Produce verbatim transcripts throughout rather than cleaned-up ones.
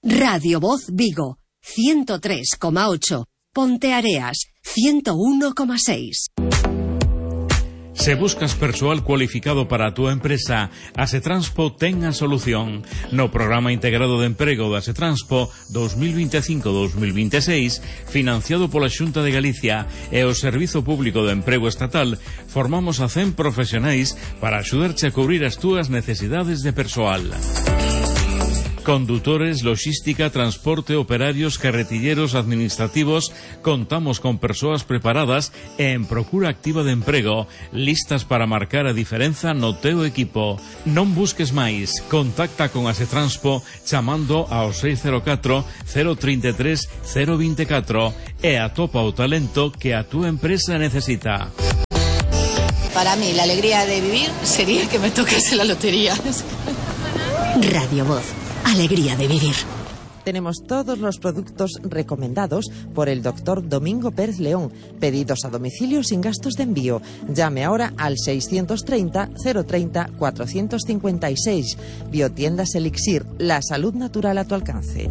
Radio Voz Vigo, ciento tres coma ocho. Ponteareas, ciento uno coma seis. Se buscas persoal cualificado para a túa empresa, a Setranspo ten a solución. No Programa Integrado de Emprego da Setranspo dos mil veinticinco a dos mil veintiséis, financiado pola Xunta de Galicia e o Servizo Público de Emprego Estatal, formamos a cen profesionais para axudarche a cubrir as túas necesidades de persoal. Condutores, logística, transporte, operarios, carretilleros, administrativos. Contamos con persoas preparadas e en procura activa de emprego, listas para marcar a diferenza no teu equipo. Non busques máis, contacta con a Setranspo chamando ao seis cero catro, cero treinta e tres, cero veinticuatro e atopa o talento que a túa empresa necesita. Para mí, la alegría de vivir sería que me tocase la lotería. Radio Voz. Alegría de vivir. Tenemos todos los productos recomendados por el doctor Domingo Pérez León. Pedidos a domicilio sin gastos de envío. Llame ahora al seiscientos treinta, cero treinta, cuatrocientos cincuenta y seis. Biotiendas Elixir, la salud natural a tu alcance.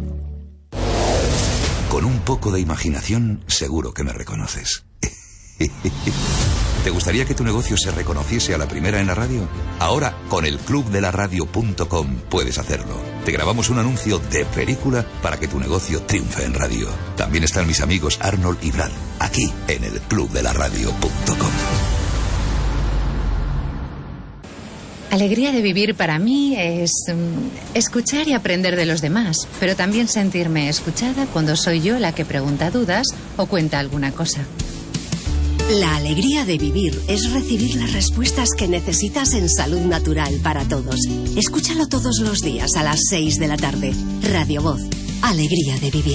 Con un poco de imaginación, seguro que me reconoces. ¿Te gustaría que tu negocio se reconociese a la primera en la radio? Ahora, con el club de la radio punto com puedes hacerlo. Te grabamos un anuncio de película para que tu negocio triunfe en radio. También están mis amigos Arnold y Brad, aquí en el club de la radio punto com. Alegría de vivir para mí es um, escuchar y aprender de los demás, pero también sentirme escuchada cuando soy yo la que pregunta dudas o cuenta alguna cosa. La alegría de vivir es recibir las respuestas que necesitas en Salud Natural para Todos. Escúchalo todos los días a las seis de la tarde. Radio Voz. Alegría de vivir.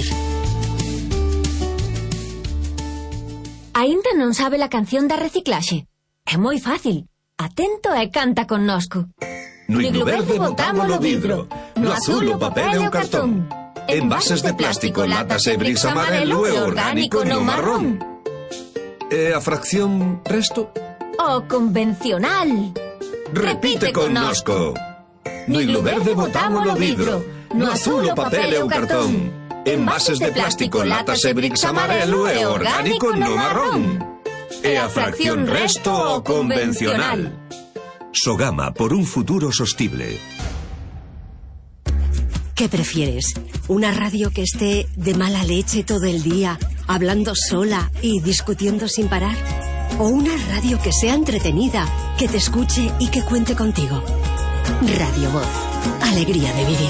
Aínda non sabe la canción da reciclaxe? É moi fácil. Atento e canta connosco. No iglo verde botámolo vidro, no azul o papel e o cartón. Envases de plástico, latas e bricks amarelo e orgánico no marrón. E a fracción resto? O convencional. Repite connosco. No iglo verde botámolo vidro, no azul o papel e o cartón. Envases de plástico, latas e bricks amarelo e orgánico no marrón. E a fracción resto o convencional. Sogama, por un futuro sostible. ¿Qué prefieres? ¿Una radio que esté de mala leche todo el día, hablando sola y discutiendo sin parar? ¿O una radio que sea entretenida, que te escuche y que cuente contigo? Radio Voz. Alegría de vivir.